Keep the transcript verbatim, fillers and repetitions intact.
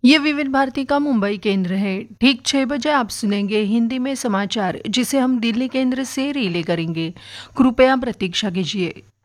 ये विविध भारती का मुंबई केंद्र है। ठीक छह बजे आप सुनेंगे हिंदी में समाचार, जिसे हम दिल्ली केंद्र से रिले करेंगे। कृपया प्रतीक्षा कीजिए।